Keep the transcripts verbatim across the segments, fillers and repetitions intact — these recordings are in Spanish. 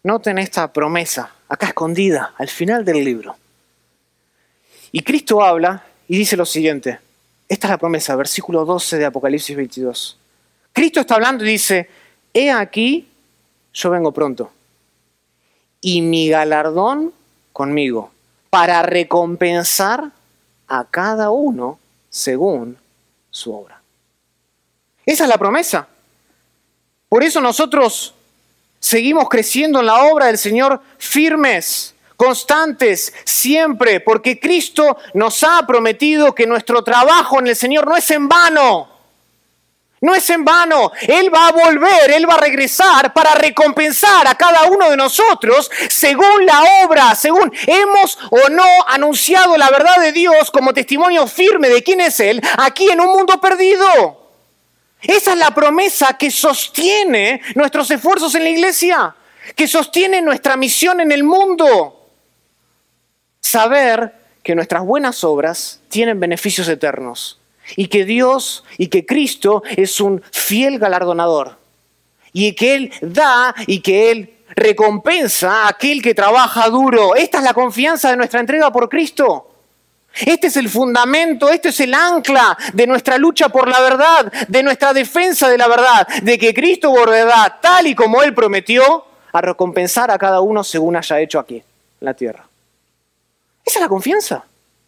noten esta promesa, acá escondida, al final del libro. Y Cristo habla y dice lo siguiente. Esta es la promesa, versículo doce de Apocalipsis veintidós. Cristo está hablando y dice, he aquí, yo vengo pronto, y mi galardón conmigo, para recompensar a cada uno según su obra. Esa es la promesa. Por eso nosotros seguimos creciendo en la obra del Señor firmes, constantes, siempre, porque Cristo nos ha prometido que nuestro trabajo en el Señor no es en vano. No es en vano. Él va a volver, Él va a regresar para recompensar a cada uno de nosotros según la obra, según hemos o no anunciado la verdad de Dios como testimonio firme de quién es Él aquí en un mundo perdido. Esa es la promesa que sostiene nuestros esfuerzos en la iglesia, que sostiene nuestra misión en el mundo. Saber que nuestras buenas obras tienen beneficios eternos y que Dios y que Cristo es un fiel galardonador y que Él da y que Él recompensa a aquel que trabaja duro. Esta es la confianza de nuestra entrega por Cristo. Este es el fundamento, este es el ancla de nuestra lucha por la verdad, de nuestra defensa de la verdad, de que Cristo volverá tal y como Él prometió a recompensar a cada uno según haya hecho aquí, en la tierra. Esa es la confianza.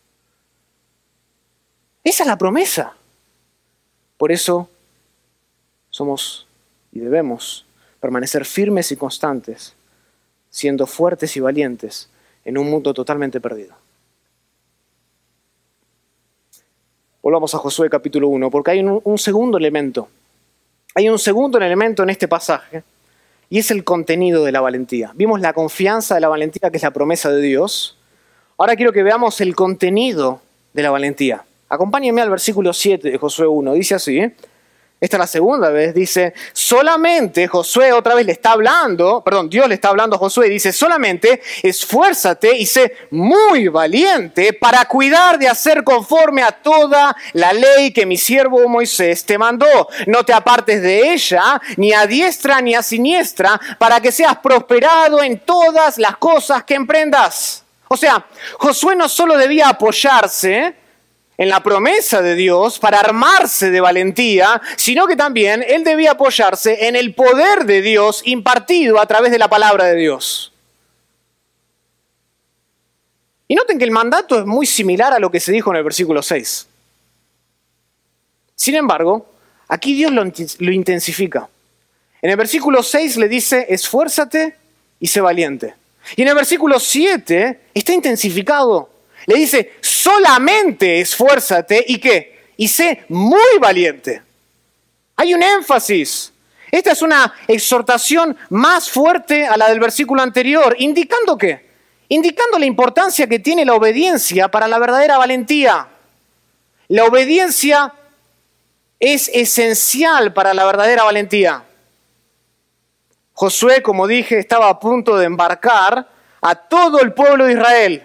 Esa es la promesa. Por eso somos y debemos permanecer firmes y constantes, siendo fuertes y valientes en un mundo totalmente perdido. Volvamos a Josué capítulo uno, porque hay un, un segundo elemento. Hay un segundo elemento en este pasaje, y es el contenido de la valentía. Vimos la confianza de la valentía, que es la promesa de Dios. Ahora quiero que veamos el contenido de la valentía. Acompáñenme al versículo siete de Josué uno. Dice así, ¿eh? Esta es la segunda vez, dice, solamente Josué otra vez le está hablando, perdón, Dios le está hablando a Josué y dice, solamente esfuérzate y sé muy valiente para cuidar de hacer conforme a toda la ley que mi siervo Moisés te mandó. No te apartes de ella, ni a diestra ni a siniestra, para que seas prosperado en todas las cosas que emprendas. O sea, Josué no solo debía apoyarse en la promesa de Dios para armarse de valentía, sino que también él debía apoyarse en el poder de Dios impartido a través de la palabra de Dios. Y noten que el mandato es muy similar a lo que se dijo en el versículo seis. Sin embargo, aquí Dios lo, lo intensifica. En el versículo seis le dice, esfuérzate y sé valiente. Y en el versículo siete está intensificado. Le dice, solamente esfuérzate y ¿qué? Y sé muy valiente. Hay un énfasis. Esta es una exhortación más fuerte a la del versículo anterior. ¿Indicando qué? Indicando la importancia que tiene la obediencia para la verdadera valentía. La obediencia es esencial para la verdadera valentía. Josué, como dije, estaba a punto de embarcar a todo el pueblo de Israel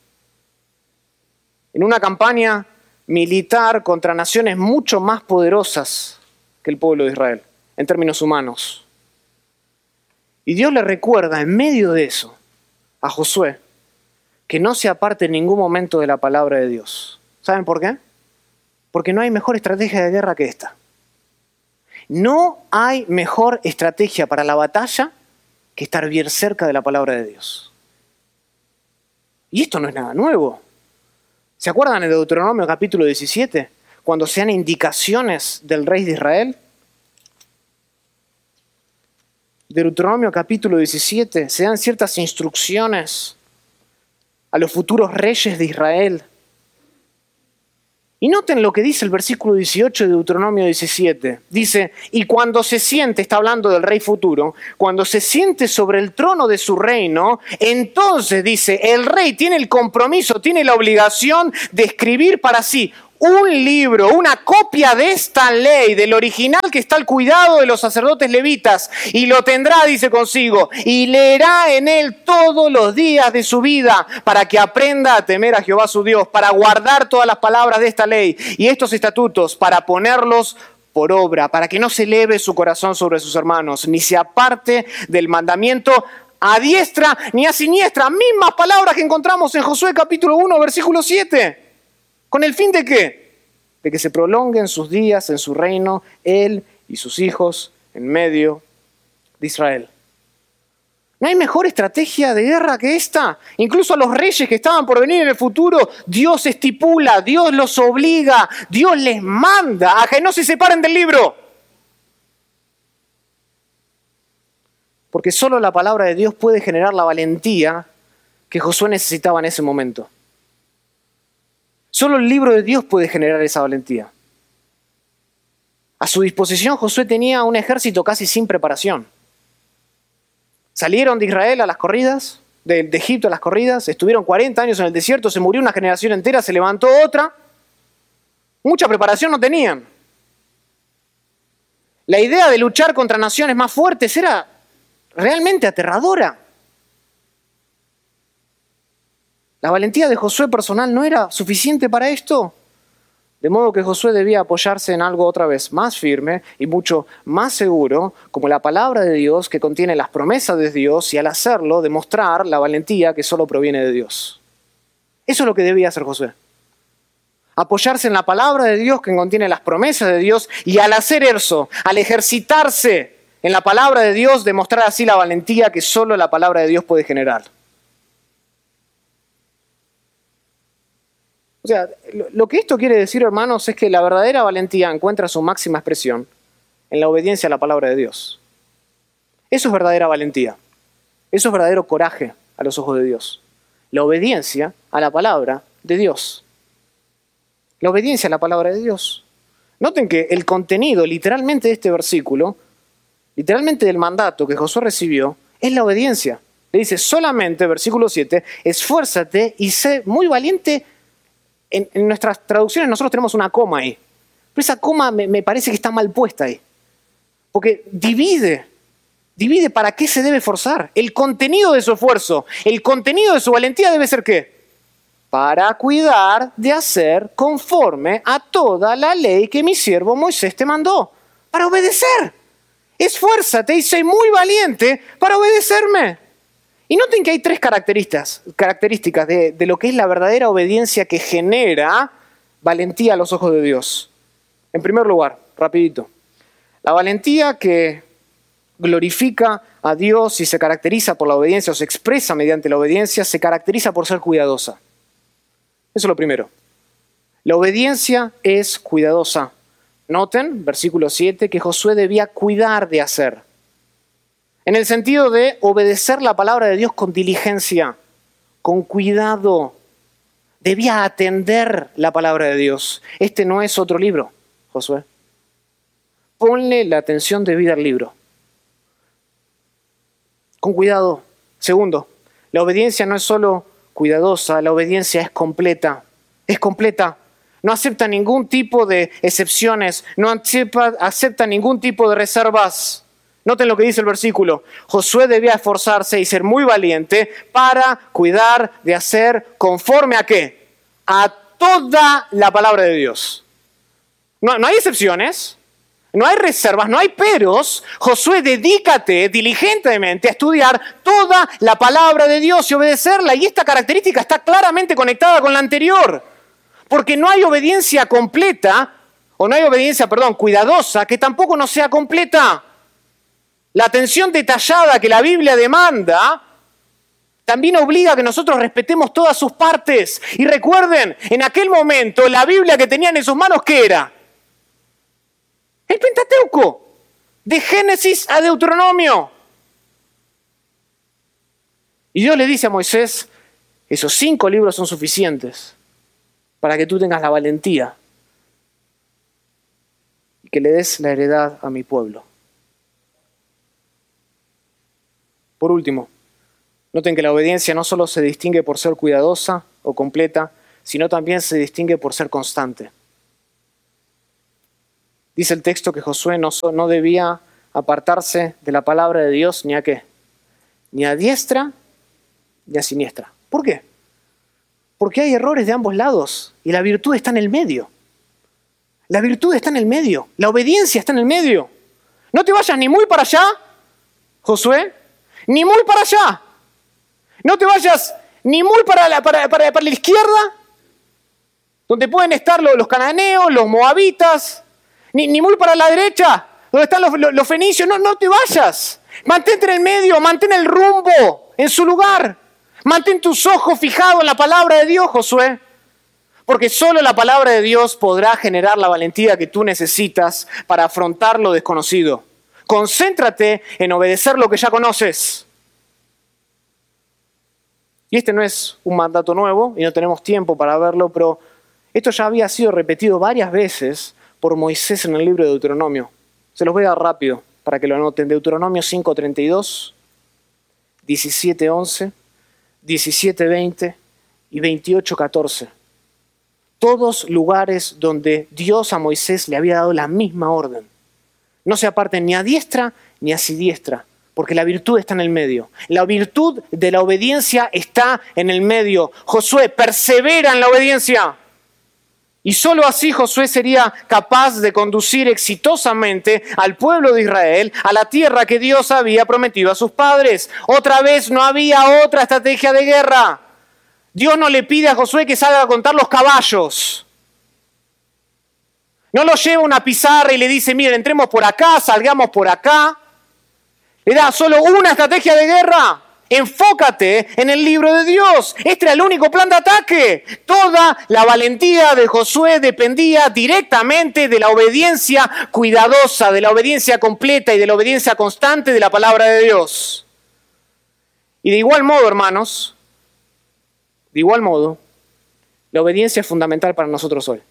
en una campaña militar contra naciones mucho más poderosas que el pueblo de Israel, en términos humanos. Y Dios le recuerda en medio de eso a Josué que no se aparte en ningún momento de la palabra de Dios. ¿Saben por qué? Porque no hay mejor estrategia de guerra que esta. No hay mejor estrategia para la batalla que estar bien cerca de la palabra de Dios. Y esto no es nada nuevo. ¿Se acuerdan de Deuteronomio capítulo diecisiete? Cuando se dan indicaciones del rey de Israel. Deuteronomio capítulo diecisiete, se dan ciertas instrucciones a los futuros reyes de Israel. Y noten lo que dice el versículo dieciocho de Deuteronomio diecisiete. Dice, y cuando se siente, está hablando del rey futuro, cuando se siente sobre el trono de su reino, entonces dice, el rey tiene el compromiso, tiene la obligación de escribir para sí un libro, una copia de esta ley, del original que está al cuidado de los sacerdotes levitas, y lo tendrá, dice consigo, y leerá en él todos los días de su vida, para que aprenda a temer a Jehová su Dios, para guardar todas las palabras de esta ley y estos estatutos, para ponerlos por obra, para que no se eleve su corazón sobre sus hermanos, ni se aparte del mandamiento a diestra ni a siniestra. Mismas palabras que encontramos en Josué capítulo uno, versículo siete. ¿Con el fin de qué? De que se prolonguen sus días en su reino, él y sus hijos en medio de Israel. ¿No hay mejor estrategia de guerra que esta? Incluso a los reyes que estaban por venir en el futuro, Dios estipula, Dios los obliga, Dios les manda a que no se separen del libro. Porque solo la palabra de Dios puede generar la valentía que Josué necesitaba en ese momento. Solo el libro de Dios puede generar esa valentía. A su disposición Josué tenía un ejército casi sin preparación. Salieron de Israel a las corridas, de, de Egipto a las corridas, estuvieron cuarenta años en el desierto, se murió una generación entera, se levantó otra. Mucha preparación no tenían. La idea de luchar contra naciones más fuertes era realmente aterradora. La valentía de Josué personal no era suficiente para esto. De modo que Josué debía apoyarse en algo otra vez más firme y mucho más seguro, como la palabra de Dios que contiene las promesas de Dios, y al hacerlo demostrar la valentía que solo proviene de Dios. Eso es lo que debía hacer Josué. Apoyarse en la palabra de Dios que contiene las promesas de Dios, y al hacer eso, al ejercitarse en la palabra de Dios, demostrar así la valentía que solo la palabra de Dios puede generar. O sea, lo que esto quiere decir, hermanos, es que la verdadera valentía encuentra su máxima expresión en la obediencia a la palabra de Dios. Eso es verdadera valentía. Eso es verdadero coraje a los ojos de Dios. La obediencia a la palabra de Dios. La obediencia a la palabra de Dios. Noten que el contenido literalmente de este versículo, literalmente del mandato que Josué recibió, es la obediencia. Le dice solamente, versículo siete, esfuérzate y sé muy valiente. En, en nuestras traducciones nosotros tenemos una coma ahí. Pero esa coma me, me parece que está mal puesta ahí. Porque divide, divide para qué se debe forzar. El contenido de su esfuerzo, el contenido de su valentía debe ser ¿qué? Para cuidar de hacer conforme a toda la ley que mi siervo Moisés te mandó. Para obedecer. Esfuérzate y sé muy valiente para obedecerme. Y noten que hay tres características, características de, de lo que es la verdadera obediencia que genera valentía a los ojos de Dios. En primer lugar, rapidito, la valentía que glorifica a Dios y se caracteriza por la obediencia o se expresa mediante la obediencia, se caracteriza por ser cuidadosa. Eso es lo primero. La obediencia es cuidadosa. Noten, versículo siete, que Josué debía cuidar de hacer. En el sentido de obedecer la palabra de Dios con diligencia, con cuidado. Debía atender la palabra de Dios. Este no es otro libro, Josué. Ponle la atención debida al libro. Con cuidado. Segundo, la obediencia no es solo cuidadosa, la obediencia es completa. Es completa. No acepta ningún tipo de excepciones, no acepta, acepta ningún tipo de reservas. Noten lo que dice el versículo. Josué debía esforzarse y ser muy valiente para cuidar de hacer conforme a ¿qué? A toda la palabra de Dios. No, no hay excepciones, no hay reservas, no hay peros. Josué, dedícate diligentemente a estudiar toda la palabra de Dios y obedecerla. Y esta característica está claramente conectada con la anterior. Porque no hay obediencia completa, o no hay obediencia, perdón, cuidadosa, que tampoco no sea completa. La atención detallada que la Biblia demanda también obliga a que nosotros respetemos todas sus partes. Y recuerden, en aquel momento la Biblia que tenían en sus manos, ¿qué era? El Pentateuco, de Génesis a Deuteronomio. Y Dios le dice a Moisés, esos cinco libros son suficientes para que tú tengas la valentía y que le des la heredad a mi pueblo. Por último, noten que la obediencia no solo se distingue por ser cuidadosa o completa, sino también se distingue por ser constante. Dice el texto que Josué no, no debía apartarse de la palabra de Dios ni a qué, ni a diestra ni a siniestra. ¿Por qué? Porque hay errores de ambos lados y la virtud está en el medio. La virtud está en el medio, la obediencia está en el medio. No te vayas ni muy para allá, Josué, ni muy para allá. No te vayas ni muy para la, para, para, para la izquierda, donde pueden estar los, los cananeos, los moabitas, ni, ni muy para la derecha, donde están los, los, los fenicios. No, no te vayas. Mantente en el medio, mantén el rumbo en su lugar. Mantén tus ojos fijados en la palabra de Dios, Josué. Porque solo la palabra de Dios podrá generar la valentía que tú necesitas para afrontar lo desconocido. Concéntrate en obedecer lo que ya conoces. Y este no es un mandato nuevo y no tenemos tiempo para verlo, pero esto ya había sido repetido varias veces por Moisés en el libro de Deuteronomio. Se los voy a dar rápido para que lo anoten. Deuteronomio cinco treinta y dos, diecisiete once, diecisiete veinte y veintiocho catorce. Todos lugares donde Dios a Moisés le había dado la misma orden. No se aparten ni a diestra ni a siniestra, porque la virtud está en el medio. La virtud de la obediencia está en el medio. Josué, persevera en la obediencia. Y solo así Josué sería capaz de conducir exitosamente al pueblo de Israel a la tierra que Dios había prometido a sus padres. Otra vez no había otra estrategia de guerra. Dios no le pide a Josué que salga a contar los caballos. No lo lleva a una pizarra y le dice, miren, entremos por acá, salgamos por acá. Le da solo una estrategia de guerra. Enfócate en el libro de Dios. Este era el único plan de ataque. Toda la valentía de Josué dependía directamente de la obediencia cuidadosa, de la obediencia completa y de la obediencia constante de la palabra de Dios. Y de igual modo, hermanos, de igual modo, la obediencia es fundamental para nosotros hoy.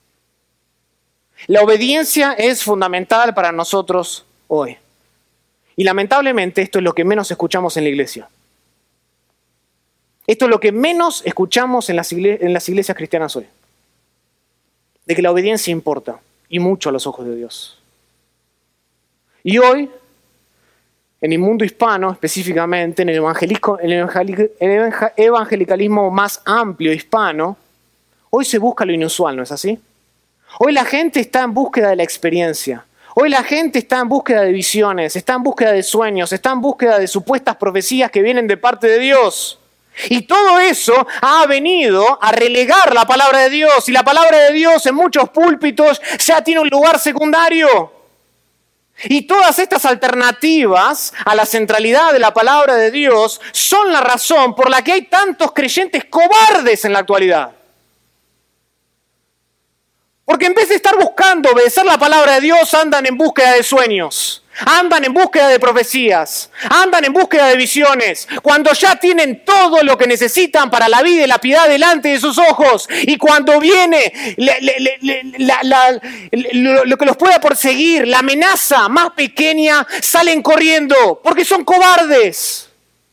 La obediencia es fundamental para nosotros hoy. Y lamentablemente esto es lo que menos escuchamos en la iglesia. Esto es lo que menos escuchamos en las iglesias, en las iglesias cristianas hoy. De que la obediencia importa, y mucho a los ojos de Dios. Y hoy, en el mundo hispano específicamente, en el, evangelismo, en el evangelicalismo más amplio hispano, hoy se busca lo inusual, ¿no es así? Hoy la gente está en búsqueda de la experiencia. Hoy la gente está en búsqueda de visiones, está en búsqueda de sueños, está en búsqueda de supuestas profecías que vienen de parte de Dios. Y todo eso ha venido a relegar la palabra de Dios. Y la palabra de Dios en muchos púlpitos ya tiene un lugar secundario. Y todas estas alternativas a la centralidad de la palabra de Dios son la razón por la que hay tantos creyentes cobardes en la actualidad. Porque en vez de estar buscando obedecer la palabra de Dios, andan en búsqueda de sueños, andan en búsqueda de profecías, andan en búsqueda de visiones, cuando ya tienen todo lo que necesitan para la vida y la piedad delante de sus ojos. Y cuando viene le, le, le, la, la, lo, lo que los pueda perseguir, la amenaza más pequeña, salen corriendo, porque son cobardes.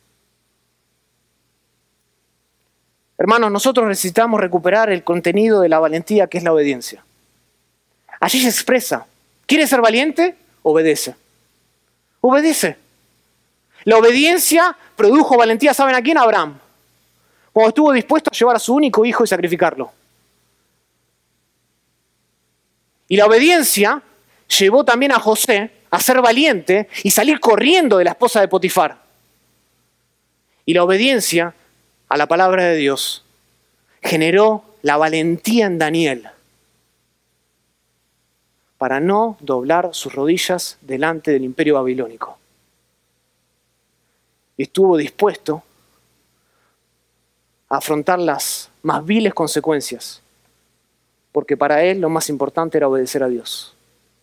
Hermanos, nosotros necesitamos recuperar el contenido de la valentía que es la obediencia. Allí se expresa. ¿Quieres ser valiente? Obedece. Obedece. La obediencia produjo valentía, ¿saben a quién? A Abraham. Cuando estuvo dispuesto a llevar a su único hijo y sacrificarlo. Y la obediencia llevó también a José a ser valiente y salir corriendo de la esposa de Potifar. Y la obediencia a la palabra de Dios generó la valentía en Daniel para no doblar sus rodillas delante del imperio babilónico. Y estuvo dispuesto a afrontar las más viles consecuencias, porque para él lo más importante era obedecer a Dios.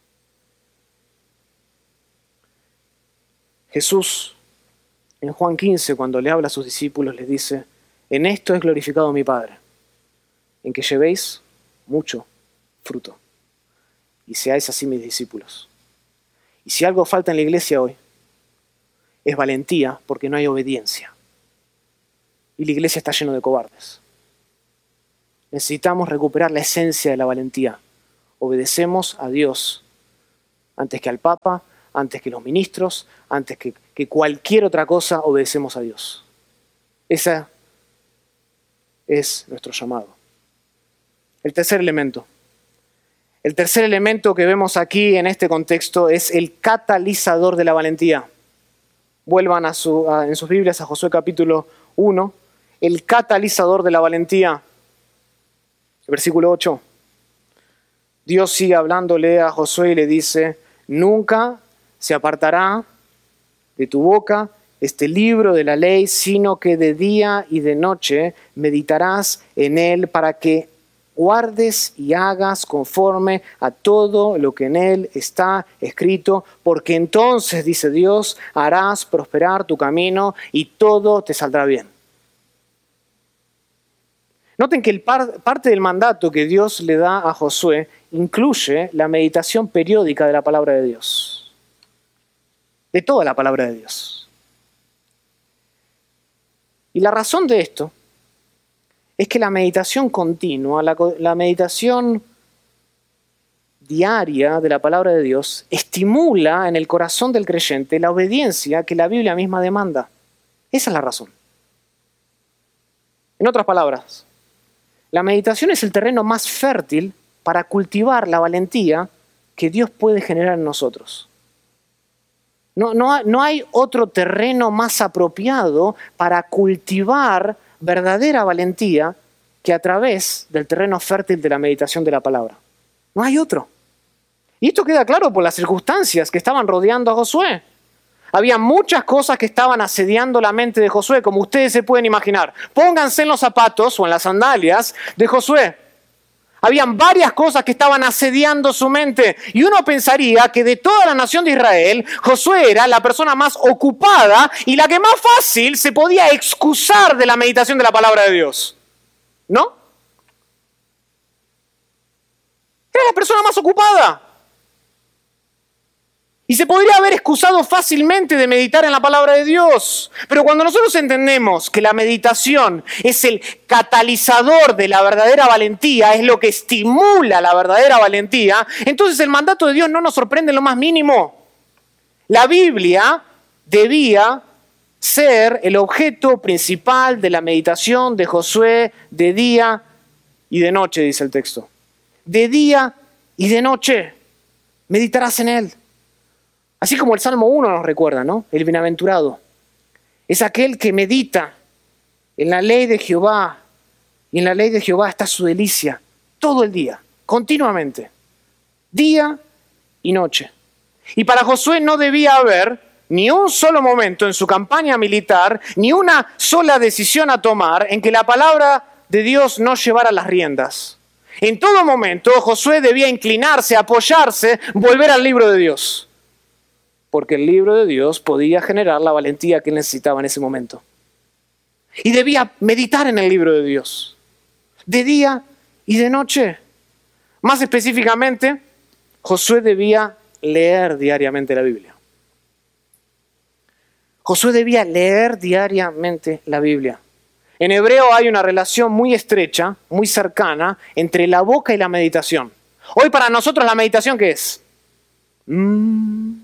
Jesús, en Juan quince, cuando le habla a sus discípulos, les dice: en esto es glorificado mi Padre, en que llevéis mucho fruto y seáis así mis discípulos. Y si algo falta en la iglesia hoy, es valentía, porque no hay obediencia. Y la iglesia está llena de cobardes. Necesitamos recuperar la esencia de la valentía. Obedecemos a Dios antes que al Papa, antes que los ministros, antes que, que cualquier otra cosa, obedecemos a Dios. Esa es nuestro llamado. El tercer elemento. El tercer elemento que vemos aquí en este contexto es el catalizador de la valentía. vuelvan a su, a, en sus Biblias a Josué capítulo uno, el catalizador de la valentía. Versículo ocho. Dios sigue hablándole a Josué y le dice, nunca se apartará de tu boca este libro de la ley, sino que de día y de noche meditarás en él para que guardes y hagas conforme a todo lo que en él está escrito, porque entonces, dice Dios, harás prosperar tu camino y todo te saldrá bien. Noten que el par, parte del mandato que Dios le da a Josué incluye la meditación periódica de la palabra de Dios, de toda la palabra de Dios. Y la razón de esto es que la meditación continua, la, la meditación diaria de la palabra de Dios estimula en el corazón del creyente la obediencia que la Biblia misma demanda. Esa es la razón. En otras palabras, la meditación es el terreno más fértil para cultivar la valentía que Dios puede generar en nosotros. No, no, no hay otro terreno más apropiado para cultivar verdadera valentía que a través del terreno fértil de la meditación de la palabra. No hay otro. Y esto queda claro por las circunstancias que estaban rodeando a Josué. Había muchas cosas que estaban asediando la mente de Josué, como ustedes se pueden imaginar. Pónganse en los zapatos o en las sandalias de Josué. Habían varias cosas que estaban asediando su mente. Y uno pensaría que de toda la nación de Israel, Josué era la persona más ocupada y la que más fácil se podía excusar de la meditación de la palabra de Dios. ¿No? Era la persona más ocupada. Y se podría haber excusado fácilmente de meditar en la palabra de Dios. Pero cuando nosotros entendemos que la meditación es el catalizador de la verdadera valentía, es lo que estimula la verdadera valentía, entonces el mandato de Dios no nos sorprende en lo más mínimo. La Biblia debía ser el objeto principal de la meditación de Josué de día y de noche, dice el texto. De día y de noche meditarás en él. Así como el Salmo uno nos recuerda, ¿no? El bienaventurado es aquel que medita en la ley de Jehová, y en la ley de Jehová está su delicia todo el día, continuamente, día y noche. Y para Josué no debía haber ni un solo momento en su campaña militar, ni una sola decisión a tomar en que la palabra de Dios no llevara las riendas. En todo momento Josué debía inclinarse, apoyarse, volver al libro de Dios. Porque el libro de Dios podía generar la valentía que él necesitaba en ese momento. Y debía meditar en el libro de Dios, de día y de noche. Más específicamente, Josué debía leer diariamente la Biblia. Josué debía leer diariamente la Biblia. En hebreo hay una relación muy estrecha, muy cercana, entre la boca y la meditación. Hoy para nosotros la meditación, ¿qué es? Mm.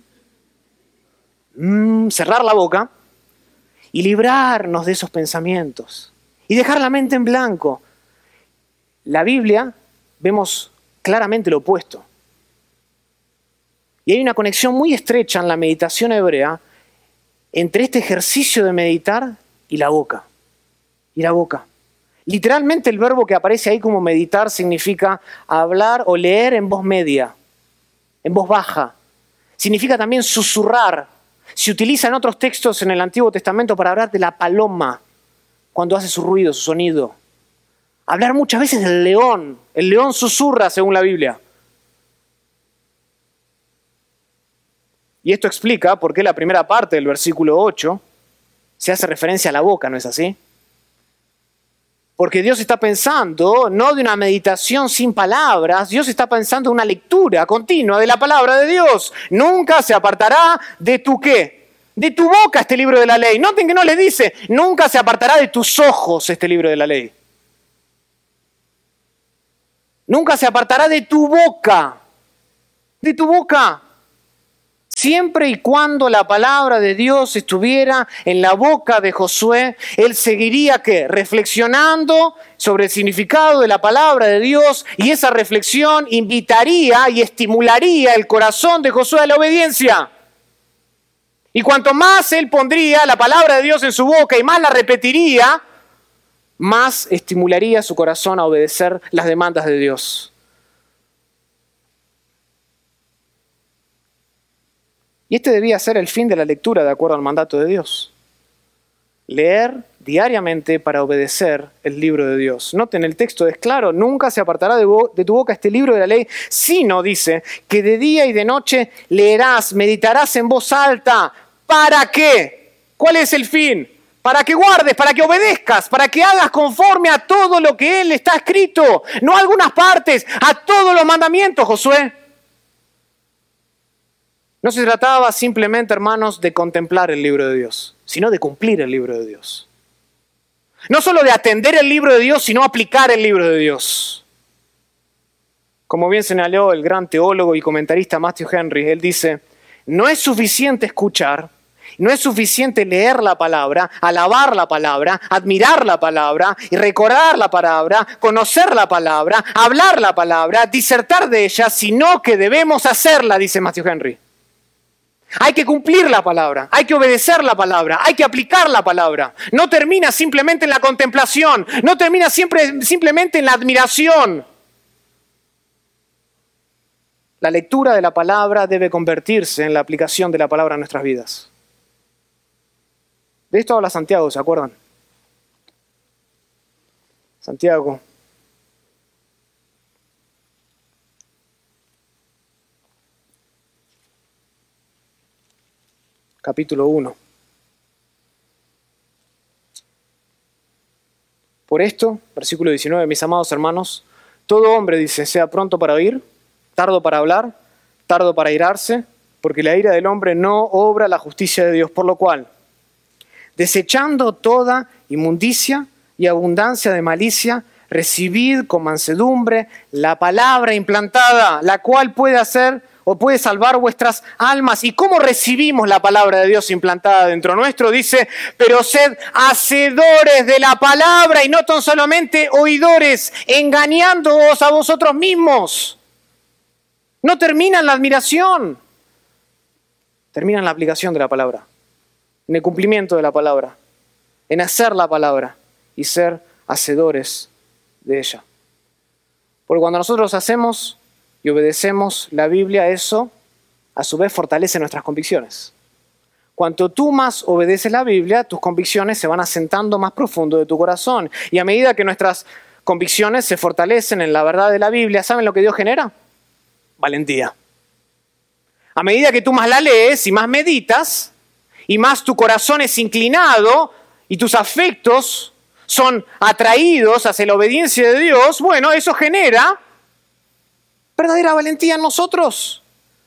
Mm, cerrar la boca y librarnos de esos pensamientos y dejar la mente en blanco. La Biblia vemos claramente lo opuesto. Y hay una conexión muy estrecha en la meditación hebrea entre este ejercicio de meditar y la boca. Y la boca. Literalmente el verbo que aparece ahí como meditar significa hablar o leer en voz media, en voz baja. Significa también susurrar. Se utiliza en otros textos en el Antiguo Testamento para hablar de la paloma cuando hace su ruido, su sonido. Hablar muchas veces del león. El león susurra según la Biblia. Y esto explica por qué la primera parte del versículo ocho se hace referencia a la boca, ¿no es así? Porque Dios está pensando no de una meditación sin palabras, Dios está pensando en una lectura continua de la palabra de Dios. Nunca se apartará de tu ¿qué? De tu boca este libro de la ley. Noten que no le dice, nunca se apartará de tus ojos este libro de la ley. Nunca se apartará de tu boca, de tu boca. Siempre y cuando la palabra de Dios estuviera en la boca de Josué, él seguiría ¿qué? Reflexionando sobre el significado de la palabra de Dios, y esa reflexión invitaría y estimularía el corazón de Josué a la obediencia. Y cuanto más él pondría la palabra de Dios en su boca y más la repetiría, más estimularía su corazón a obedecer las demandas de Dios. Y este debía ser el fin de la lectura de acuerdo al mandato de Dios. Leer diariamente para obedecer el libro de Dios. Noten, el texto es claro, nunca se apartará de, de tu boca este libro de la ley, sino, dice, que de día y de noche leerás, meditarás en voz alta. ¿Para qué? ¿Cuál es el fin? Para que guardes, para que obedezcas, para que hagas conforme a todo lo que Él está escrito, no a algunas partes, a todos los mandamientos, Josué. No se trataba simplemente, hermanos, de contemplar el libro de Dios, sino de cumplir el libro de Dios. No solo de atender el libro de Dios, sino aplicar el libro de Dios. Como bien señaló el gran teólogo y comentarista Matthew Henry, él dice, no es suficiente escuchar, no es suficiente leer la palabra, alabar la palabra, admirar la palabra y recordar la palabra, conocer la palabra, hablar la palabra, disertar de ella, sino que debemos hacerla, dice Matthew Henry. Hay que cumplir la palabra, hay que obedecer la palabra, hay que aplicar la palabra. No termina simplemente en la contemplación, no termina siempre, simplemente en la admiración. La lectura de la palabra debe convertirse en la aplicación de la palabra en nuestras vidas. De esto habla Santiago, ¿se acuerdan? Santiago. Capítulo uno. Por esto, versículo diecinueve, mis amados hermanos, todo hombre, dice, sea pronto para oír, tardo para hablar, tardo para irarse, porque la ira del hombre no obra la justicia de Dios, por lo cual, desechando toda inmundicia y abundancia de malicia, recibid con mansedumbre la palabra implantada, la cual puede hacer o puede salvar vuestras almas. ¿Y cómo recibimos la palabra de Dios implantada dentro nuestro? Dice, pero sed hacedores de la palabra y no tan solamente oidores, engañándoos a vosotros mismos. No termina en la admiración, termina en la aplicación de la palabra, en el cumplimiento de la palabra, en hacer la palabra y ser hacedores de ella. Porque cuando nosotros hacemos y obedecemos la Biblia, eso a su vez fortalece nuestras convicciones. Cuanto tú más obedeces la Biblia, tus convicciones se van asentando más profundo de tu corazón. Y a medida que nuestras convicciones se fortalecen en la verdad de la Biblia, ¿saben lo que Dios genera? Valentía. A medida que tú más la lees y más meditas, y más tu corazón es inclinado y tus afectos son atraídos hacia la obediencia de Dios, bueno, eso genera verdadera valentía en nosotros.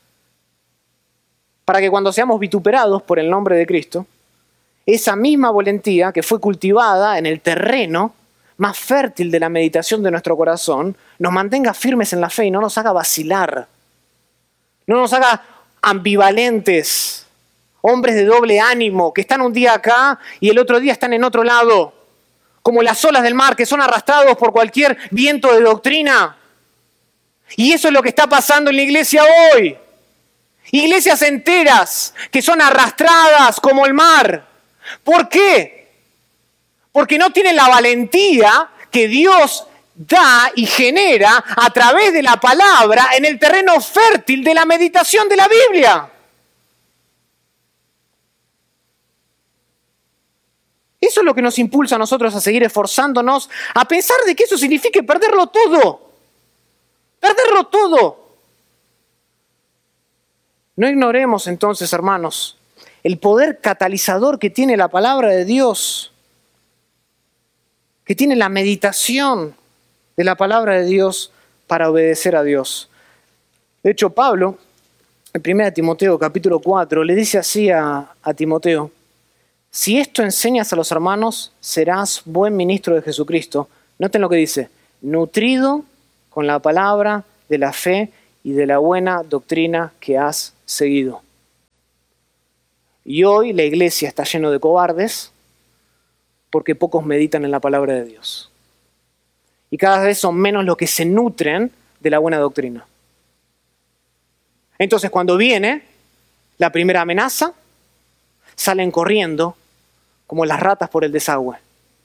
Para que cuando seamos vituperados por el nombre de Cristo, esa misma valentía que fue cultivada en el terreno más fértil de la meditación de nuestro corazón, nos mantenga firmes en la fe y no nos haga vacilar. No nos haga ambivalentes, hombres de doble ánimo, que están un día acá y el otro día están en otro lado, como las olas del mar que son arrastrados por cualquier viento de doctrina. Y eso es lo que está pasando en la iglesia hoy. Iglesias enteras que son arrastradas como el mar. ¿Por qué? Porque no tienen la valentía que Dios da y genera a través de la palabra en el terreno fértil de la meditación de la Biblia. Eso es lo que nos impulsa a nosotros a seguir esforzándonos, a pensar de que eso signifique perderlo todo. Perderlo todo. No ignoremos entonces, hermanos, el poder catalizador que tiene la palabra de Dios, que tiene la meditación de la palabra de Dios para obedecer a Dios. De hecho, Pablo, en primera Timoteo capítulo cuatro, le dice así a, a Timoteo, si esto enseñas a los hermanos, serás buen ministro de Jesucristo. Noten lo que dice, nutrido con la palabra de la fe y de la buena doctrina que has seguido. Y hoy la iglesia está llena de cobardes porque pocos meditan en la palabra de Dios. Y cada vez son menos los que se nutren de la buena doctrina. Entonces, cuando viene la primera amenaza, salen corriendo como las ratas por el desagüe.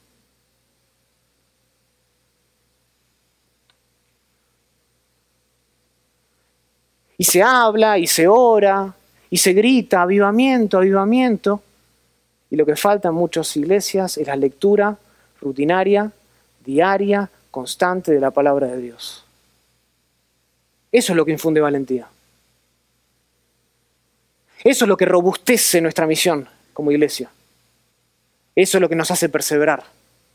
Y se habla, y se ora, y se grita, avivamiento, avivamiento. Y lo que falta en muchas iglesias es la lectura rutinaria, diaria, constante de la palabra de Dios. Eso es lo que infunde valentía. Eso es lo que robustece nuestra misión como iglesia. Eso es lo que nos hace perseverar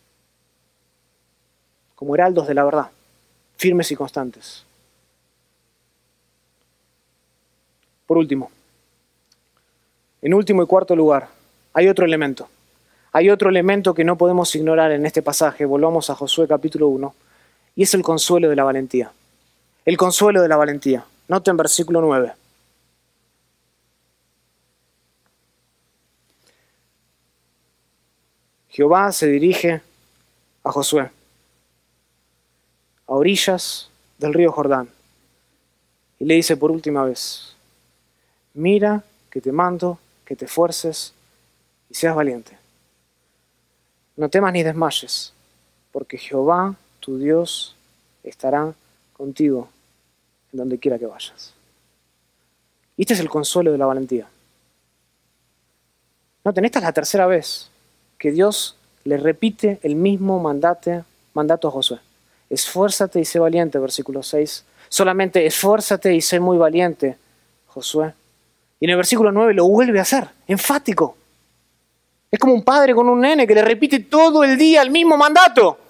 como heraldos de la verdad, firmes y constantes. Por último, en último y cuarto lugar, hay otro elemento. Hay otro elemento que no podemos ignorar en este pasaje. Volvamos a Josué capítulo uno. Y es el consuelo de la valentía. El consuelo de la valentía. Noten versículo nueve. Jehová se dirige a Josué a orillas del río Jordán y le dice por última vez: mira que te mando que te esfuerces y seas valiente. No temas ni desmayes, porque Jehová, tu Dios, estará contigo en donde quiera que vayas. Y este es el consuelo de la valentía. Noten, esta es la tercera vez que Dios le repite el mismo mandato, mandato a Josué. Esfuérzate y sé valiente, versículo seis. Solamente esfuérzate y sé muy valiente, Josué. Y en el versículo nueve lo vuelve a hacer, enfático. Es como un padre con un nene que le repite todo el día el mismo mandato.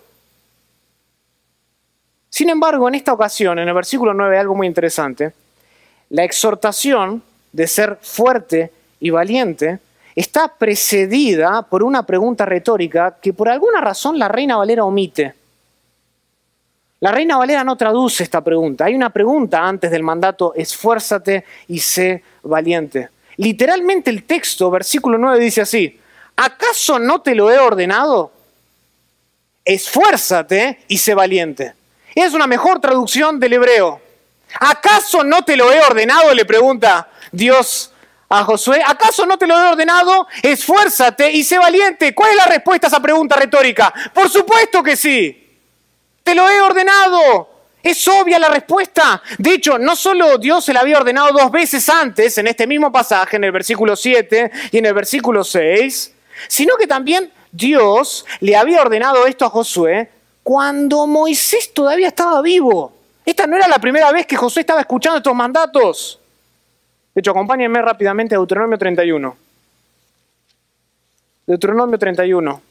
Sin embargo, en esta ocasión, en el versículo nueve, hay algo muy interesante. La exhortación de ser fuerte y valiente está precedida por una pregunta retórica que por alguna razón la Reina Valera omite. La Reina Valera no traduce esta pregunta. Hay una pregunta antes del mandato: esfuérzate y sé valiente. Literalmente el texto, versículo nueve, dice así: ¿acaso no te lo he ordenado? Esfuérzate y sé valiente. Es una mejor traducción del hebreo. ¿Acaso no te lo he ordenado?, le pregunta Dios a Josué. ¿Acaso no te lo he ordenado? Esfuérzate y sé valiente. ¿Cuál es la respuesta a esa pregunta retórica? Por supuesto que sí. Te lo he ordenado. Es obvia la respuesta. De hecho, no solo Dios se la había ordenado dos veces antes, en este mismo pasaje, en el versículo siete y en el versículo seis, sino que también Dios le había ordenado esto a Josué cuando Moisés todavía estaba vivo. Esta no era la primera vez que Josué estaba escuchando estos mandatos. De hecho, acompáñenme rápidamente a Deuteronomio treinta y uno. Deuteronomio treinta y uno.